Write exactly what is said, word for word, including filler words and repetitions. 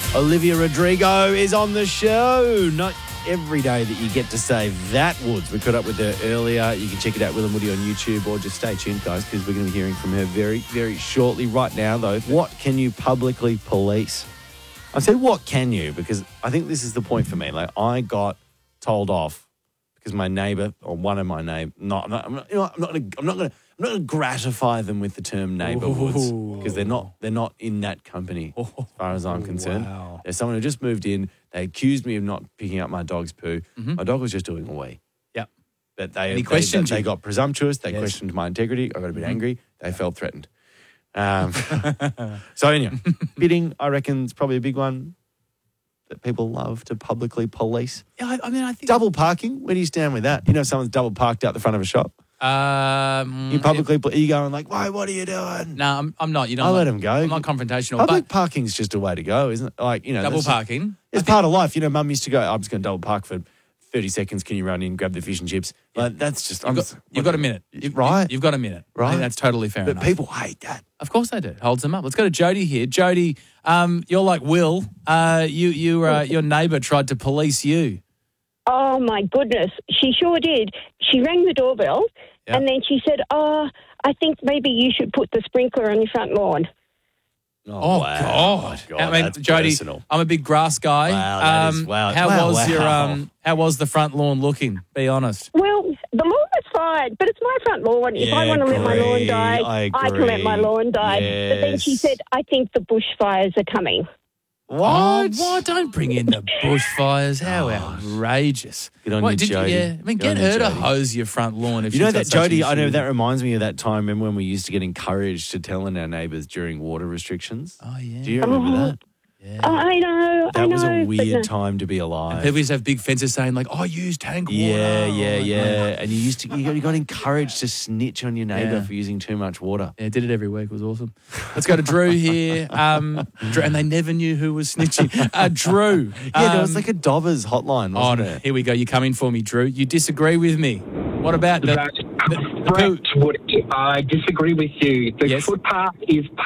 Olivia Rodrigo is on the show. Not every day that you get to say that, Woods. We caught up with her earlier. You can check it out, Will and Woody, on YouTube, or just stay tuned, guys, because we're going to be hearing from her very, very shortly. Right now, though, what can you publicly police? I said, what can you? Because I think this is the point for me. Like, I got told off because my neighbour, or one of my neighbours, not, I'm not, I'm not, you know, I'm not going to, I'm not going to, I'm not going to gratify them with the term neighbour, Woods, because they're not, they're not in that company as far as I'm concerned. Wow. There's someone who just moved in. They accused me of not picking up my dog's poo. Mm-hmm. My dog was just doing a wee. Yep. But they, he they, questioned they, they you. got presumptuous. They Yes. questioned my integrity. I got a bit mm-hmm. angry. They felt threatened. Um, so anyway, bidding, I reckon, is probably a big one that people love to publicly police. Yeah, I, I mean, I think Double parking. Where do you stand with that? You know, if someone's double parked out the front of a shop. Um, You publicly, are you going like, why? What are you doing? No, I'm, I'm not. You know, I'll I'm let not, him go. I'm not confrontational. Public but parking's just a way to go, isn't it? Like, you know, double that's- parking. It's part of life. You know, Mum used to go, I'm just going to double park for thirty seconds. Can you run in, grab the fish and chips? Like, that's just... You've, I'm got, just, you've got a minute. You've, right. You've got a minute. I Right. think that's totally fair But enough. people hate that. Of course they do. Holds them up. Let's go to Jody here. Jody, um, you're like Will. Uh, you, you, uh, your neighbour tried to police you. Oh, my goodness. She sure did. She rang the doorbell Yeah. and then she said, oh, I think maybe you should put the sprinkler on your front lawn. Oh, wow. God. God, I mean, that's Jody, personal. I'm a big grass guy. Wow, that is- um, wow. How Wow, was your wow. um? How was the front lawn looking? Be honest. Well, the lawn is fine, but it's my front lawn. if I Yeah, want to let my lawn agree. die, I can let my agree. lawn die. But then she Yes. said, I think the bushfires are coming. What? Oh, why don't bring in the bushfires? How outrageous! Good on What, you, did Jody. yeah, I mean, Good get on you, her to Jody. hose your front lawn if You know she's got that, such an Jody, I know issue. that reminds me of that time, remember when we used to get encouraged to tell on our neighbours during water restrictions? Oh yeah. Do you remember Oh. that? Yeah. I know, I That know. was a but weird no. time to be alive. People used to have big fences saying like, "I use tank water." Yeah, yeah, Like, yeah. And you used to, you got, you got encouraged to snitch on your neighbour Yeah. for using too much water. Yeah, did it every week. It was awesome. Let's go to Drew here. Um, Drew, and they never knew who was snitching. Uh, Drew. Yeah, there was um, like a Dobbers hotline, Oh, wasn't no. there? Here we go. You come in for me, Drew. You disagree with me. What about the, That's the, the poo? correct, Woody. I disagree with you. The Yes. footpath is